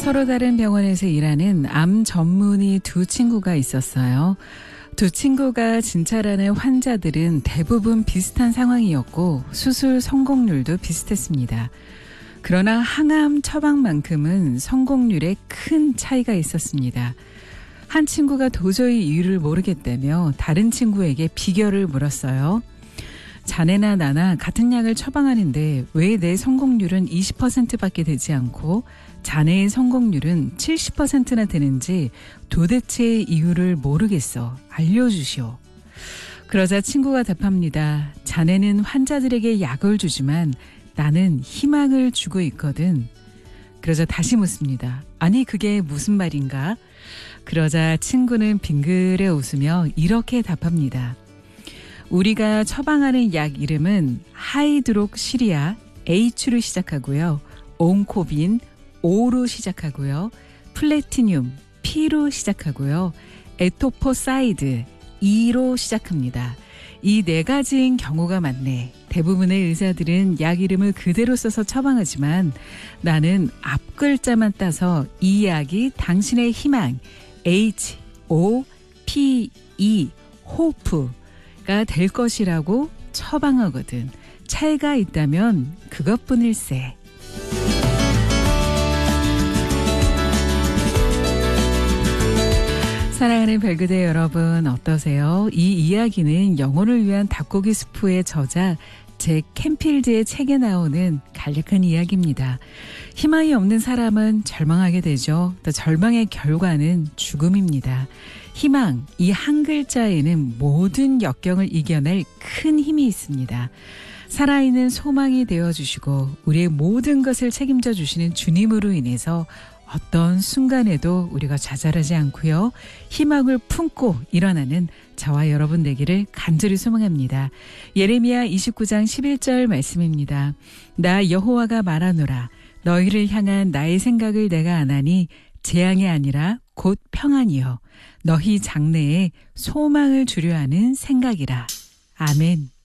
서로 다른 병원에서 일하는 암 전문의 두 친구가 있었어요. 두 친구가 진찰하는 환자들은 대부분 비슷한 상황이었고 수술 성공률도 비슷했습니다. 그러나 항암 처방만큼은 성공률에 큰 차이가 있었습니다. 한 친구가 도저히 이유를 모르겠다며 다른 친구에게 비결을 물었어요. 자네나 나나 같은 약을 처방하는데 왜 내 성공률은 20%밖에 되지 않고 자네의 성공률은 70%나 되는지 도대체 이유를 모르겠어. 알려주시오. 그러자 친구가 답합니다. 자네는 환자들에게 약을 주지만 나는 희망을 주고 있거든. 그러자 다시 묻습니다. 아니 그게 무슨 말인가? 그러자 친구는 빙그레 웃으며 이렇게 답합니다. 우리가 처방하는 약 이름은 하이드록시리아 H로 시작하고요. 온코빈 O로 시작하고요. 플래티늄 P로 시작하고요. 에토포사이드 E로 시작합니다. 이 네 가지인 경우가 많네. 대부분의 의사들은 약 이름을 그대로 써서 처방하지만 나는 앞 글자만 따서 이 약이 당신의 희망 H-O-P-E 호프가 될 것이라고 처방하거든. 차이가 있다면 그것뿐일세. 사랑하는 별그대 여러분 어떠세요? 이 이야기는 영혼을 위한 닭고기 수프의 저자 잭 캔필드의 책에 나오는 간략한 이야기입니다. 희망이 없는 사람은 절망하게 되죠. 또 절망의 결과는 죽음입니다. 희망, 이 한 글자에는 모든 역경을 이겨낼 큰 힘이 있습니다. 살아있는 소망이 되어주시고 우리의 모든 것을 책임져 주시는 주님으로 인해서 어떤 순간에도 우리가 좌절하지 않고요. 희망을 품고 일어나는 저와 여러분 되기를 간절히 소망합니다. 예레미야 29장 11절 말씀입니다. 나 여호와가 말하노라. 너희를 향한 나의 생각을 내가 아나니 재앙이 아니라 곧 평안이요. 너희 장래에 소망을 주려 하는 생각이라. 아멘.